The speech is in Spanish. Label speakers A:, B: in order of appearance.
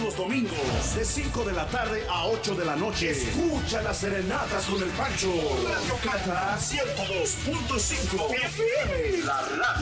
A: los domingos de 5 de la tarde a 8 de la noche. Escucha las serenatas con el Pancho. Radio Cata 102.5 FM. La radio